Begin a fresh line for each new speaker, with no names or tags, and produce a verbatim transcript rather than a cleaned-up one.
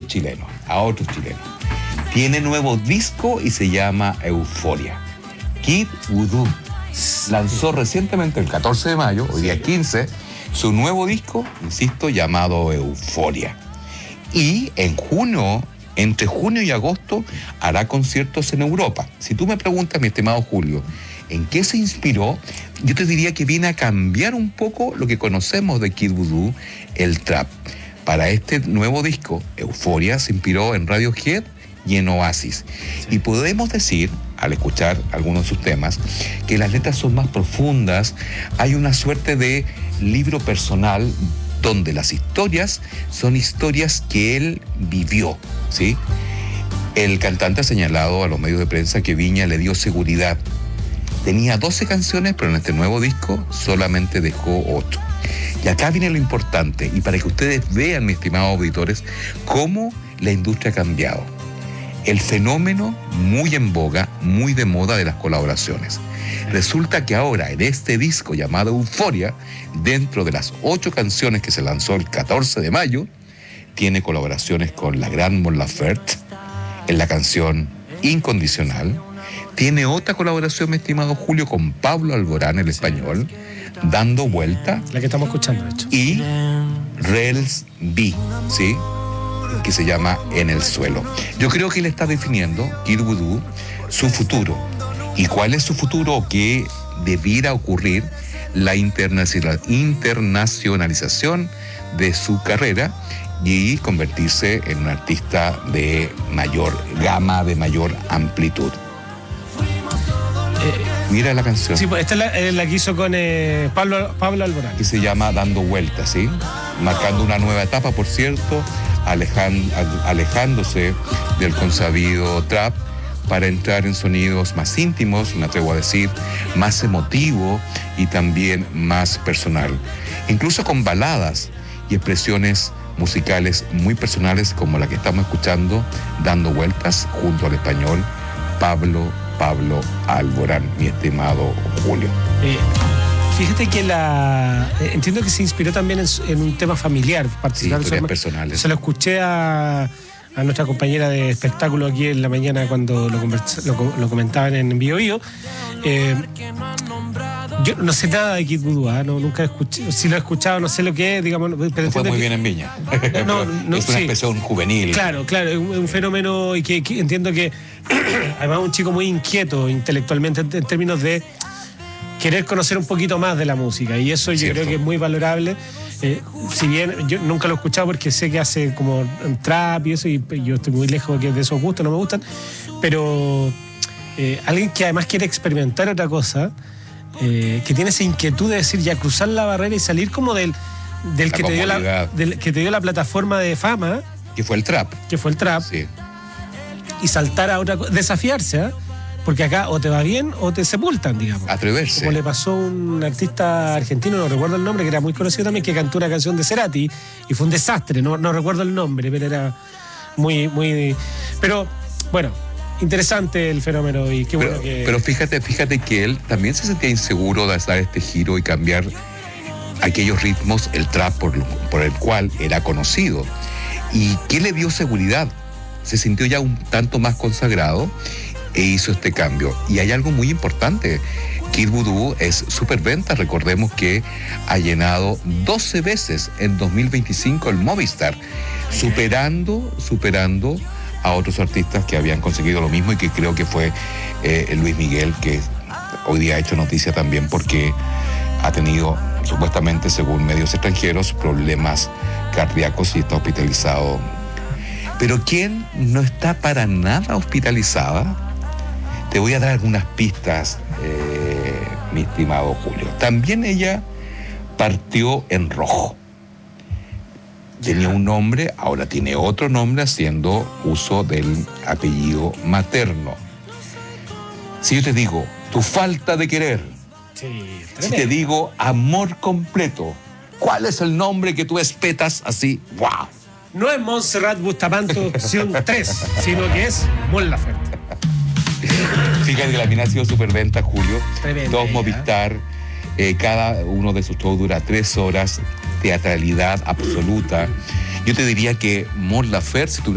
chilenos, a otros chilenos. Tiene nuevo disco y se llama Euforia. Kid Voodoo lanzó recientemente, el catorce de mayo, hoy día quince, su nuevo disco, insisto, llamado Euforia. Y en junio, entre junio y agosto, hará conciertos en Europa. Si tú me preguntas, mi estimado Julio, ¿en qué se inspiró? Yo te diría que viene a cambiar un poco lo que conocemos de Kid Voodoo, el trap. Para este nuevo disco, Euforia, se inspiró en Radiohead y en Oasis. Sí. Y podemos decir, al escuchar algunos de sus temas, que las letras son más profundas. Hay una suerte de libro personal donde las historias son historias que él vivió, ¿sí? El cantante ha señalado a los medios de prensa que Viña le dio seguridad. Tenía doce canciones, pero en este nuevo disco solamente dejó ocho. Y acá viene lo importante, y para que ustedes vean, mis estimados auditores, cómo la industria ha cambiado. El fenómeno muy en boga, muy de moda de las colaboraciones. Resulta que ahora, en este disco llamado Euforia, dentro de las ocho canciones que se lanzó el catorce de mayo, tiene colaboraciones con la gran Mon Laferte en la canción Incondicional. Tiene otra colaboración, mi estimado Julio, con Pablo Alborán, el español, Dando Vuelta.
La que estamos escuchando, de hecho.
Y Rels B, ¿sí? Que se llama En el Suelo. Yo creo que él está definiendo, Kid Voodoo, su futuro. ¿Y cuál es su futuro? Que debiera ocurrir la internacionalización de su carrera y convertirse en un artista de mayor gama, de mayor amplitud. Eh, Mira la canción.
Sí, pues esta es la, eh, la que hizo con eh, Pablo, Pablo Alborán.
Que se llama Dando Vueltas, ¿sí? Marcando una nueva etapa, por cierto, alejan, alejándose del consabido trap para entrar en sonidos más íntimos, me atrevo a decir, más emotivo y también más personal. Incluso con baladas y expresiones musicales muy personales como la que estamos escuchando, Dando Vueltas, junto al español Pablo Pablo Alborán, mi estimado Julio.
Eh, fíjate que la eh, entiendo que se inspiró también en, en un tema familiar,
participar, sí, historias personales.
Se lo escuché a, a nuestra compañera de espectáculo aquí en la mañana cuando lo, conversa, lo, lo comentaban en Bio Bio. Eh, yo no sé nada de Kid Voodoo, ¿eh? no, nunca escuché, si lo he escuchado, no sé lo que es, digamos. Pero
no fue muy
que,
bien en Viña.
No, no,
es una
sí.
expresión juvenil.
Claro, claro, es un, un fenómeno y que, que entiendo que además un chico muy inquieto intelectualmente en, en términos de querer conocer un poquito más de la música, y eso yo Cierto. creo que es muy valorable. Eh, si bien yo nunca lo he escuchado porque sé que hace como trap y eso, y yo estoy muy lejos de esos gustos, no me gustan, pero eh, alguien que además quiere experimentar otra cosa, eh, que tiene esa inquietud de decir ya cruzar la barrera y salir como del, del, que, te dio la, del que te dio la plataforma de fama,
que fue el trap,
que fue el trap,
sí.
Y saltar a otra cosa, desafiarse, ¿eh? Porque acá o te va bien o te sepultan, digamos.
Atreverse.
Como le pasó a un artista argentino, no recuerdo el nombre, que era muy conocido también, que cantó una canción de Cerati y fue un desastre, no, no recuerdo el nombre, pero era muy, muy... Pero, bueno, interesante el fenómeno y qué
pero,
bueno que...
Pero fíjate, fíjate que él también se sentía inseguro de dar este giro y cambiar aquellos ritmos, el trap por, por el cual era conocido. ¿Y qué le dio seguridad? Se sintió ya un tanto más consagrado e hizo este cambio. Y hay algo muy importante. Kid Voodoo es superventa. Recordemos que ha llenado doce veces en dos mil veinticinco el Movistar, superando, superando a otros artistas que habían conseguido lo mismo, y que creo que fue eh, Luis Miguel, que hoy día ha hecho noticia también porque ha tenido, supuestamente, según medios extranjeros, problemas cardíacos y está hospitalizado. Pero ¿quién no está para nada hospitalizada? Te voy a dar algunas pistas, eh, mi estimado Julio. También ella partió en rojo. Tenía un nombre, ahora tiene otro nombre, haciendo uso del apellido materno. Si yo te digo, tu falta de querer,
sí,
si te digo amor completo, ¿cuál es el nombre que tú espetas así? ¡Wow!
No es Montserrat Bustamante opción tres, sino que es Mon Laferte.
Fíjate que la mina ha sido superventa, Julio.
Tremenda,
Dos Movistar, eh, cada uno de sus shows dura tres horas, teatralidad absoluta. Yo te diría que Mon Laferte, si tú